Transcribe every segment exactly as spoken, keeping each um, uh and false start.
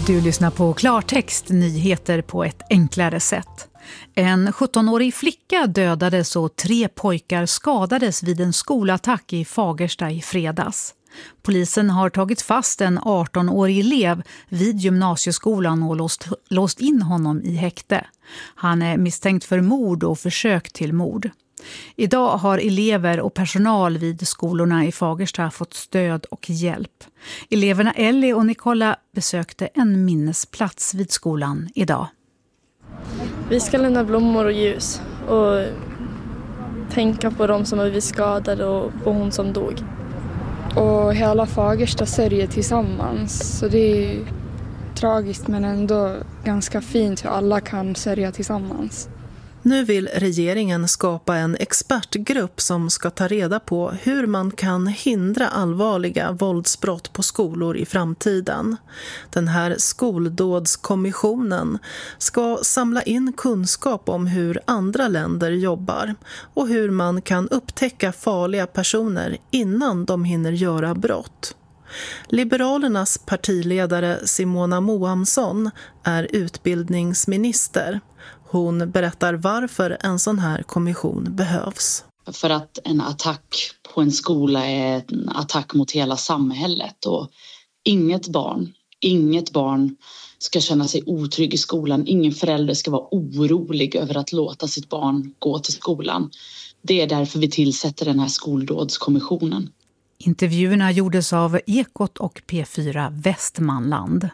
Du lyssnar på Klartext, nyheter på ett enklare sätt. En sjuttonårig flicka dödades och tre pojkar skadades vid en skolattack i Fagersta i fredags. Polisen har tagit fast en artonårig elev vid gymnasieskolan och låst, låst in honom i häkte. Han är misstänkt för mord och försök till mord. Idag har elever och personal vid skolorna i Fagersta fått stöd och hjälp. Eleverna Ellie och Nicola besökte en minnesplats vid skolan idag. Vi ska lämna blommor och ljus och tänka på dem som har blivit skadade och på hon som dog. Och hela Fagersta sörjer tillsammans, så det är ju tragiskt men ändå ganska fint hur alla kan sörja tillsammans. Nu vill regeringen skapa en expertgrupp som ska ta reda på hur man kan hindra allvarliga våldsbrott på skolor i framtiden. Den här skoldådskommissionen ska samla in kunskap om hur andra länder jobbar och hur man kan upptäcka farliga personer innan de hinner göra brott. Liberalernas partiledare Simona Moamsson är utbildningsminister. Hon berättar varför en sån här kommission behövs. För att en attack på en skola är en attack mot hela samhället. Och inget barn, inget barn ska känna sig otrygg i skolan. Ingen förälder ska vara orolig över att låta sitt barn gå till skolan. Det är därför vi tillsätter den här skoldådskommissionen. Intervjuerna gjordes av Ekot och P fyra Västmanland.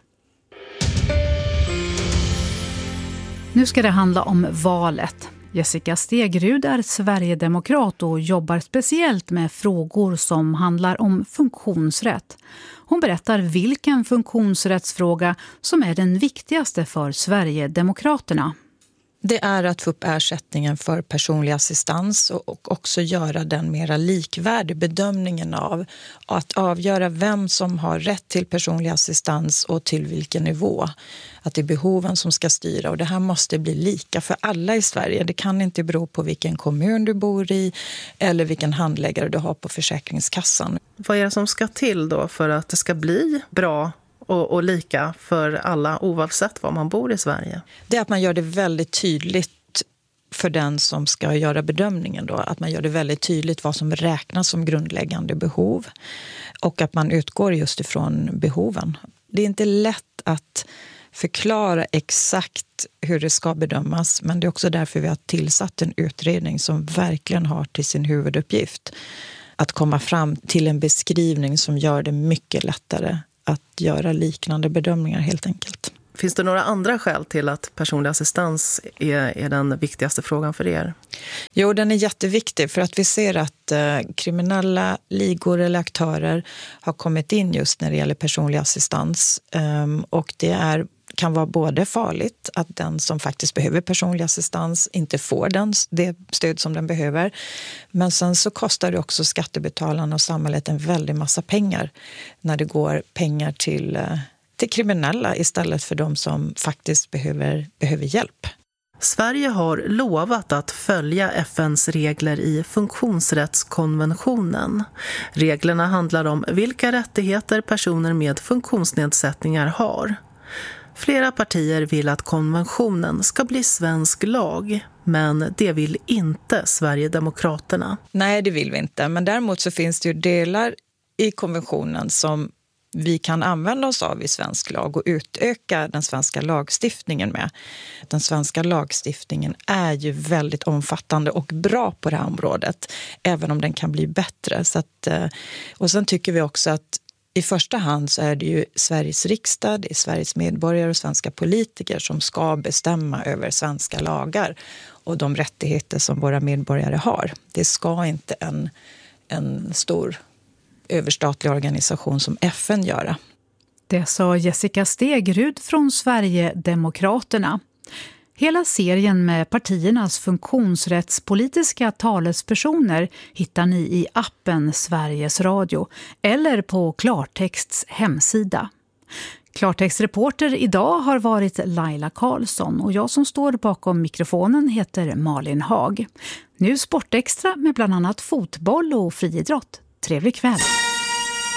Nu ska det handla om valet. Jessica Stegrud är Sverigedemokrat och jobbar speciellt med frågor som handlar om funktionsrätt. Hon berättar vilken funktionsrättsfråga som är den viktigaste för Sverigedemokraterna. Det är att få upp ersättningen för personlig assistans och också göra den mera likvärdig, bedömningen av att avgöra vem som har rätt till personlig assistans och till vilken nivå. Att det är behoven som ska styra, och det här måste bli lika för alla i Sverige. Det kan inte bero på vilken kommun du bor i eller vilken handläggare du har på Försäkringskassan. Vad är det som ska till då för att det ska bli bra Och, och lika för alla oavsett var man bor i Sverige? Det är att man gör det väldigt tydligt för den som ska göra bedömningen då. Att man gör det väldigt tydligt vad som räknas som grundläggande behov. Och att man utgår just ifrån behoven. Det är inte lätt att förklara exakt hur det ska bedömas. Men det är också därför vi har tillsatt en utredning som verkligen har till sin huvuduppgift att komma fram till en beskrivning som gör det mycket lättare att göra liknande bedömningar helt enkelt. Finns det några andra skäl till att personlig assistans är, är den viktigaste frågan för er? Jo, den är jätteviktig för att vi ser att eh, kriminella ligor eller aktörer har kommit in just när det gäller personlig assistans. Um, och det är kan vara både farligt att den som faktiskt behöver personlig assistans inte får den, det stöd som den behöver. Men sen så kostar det också skattebetalarna och samhället en väldig massa pengar när det går pengar till, till kriminella istället för de som faktiskt behöver, behöver hjälp. Sverige har lovat att följa F N:s regler i funktionsrättskonventionen. Reglerna handlar om vilka rättigheter personer med funktionsnedsättningar har. Flera partier vill att konventionen ska bli svensk lag, men det vill inte Sverigedemokraterna. Nej, det vill vi inte. Men däremot så finns det ju delar i konventionen som vi kan använda oss av i svensk lag och utöka den svenska lagstiftningen med. Den svenska lagstiftningen är ju väldigt omfattande och bra på det här området, även om den kan bli bättre. Så att, och sen tycker vi också att i första hand så är det ju Sveriges riksdag, det är Sveriges medborgare och svenska politiker som ska bestämma över svenska lagar och de rättigheter som våra medborgare har. Det ska inte en, en stor överstatlig organisation som F N göra. Det sa Jessica Stegrud från Sverigedemokraterna. Hela serien med partiernas funktionsrättspolitiska talespersoner hittar ni i appen Sveriges Radio eller på Klartexts hemsida. Klartextreporter idag har varit Laila Karlsson och jag som står bakom mikrofonen heter Malin Hag. Nu Sportextra med bland annat fotboll och friidrott. Trevlig kväll!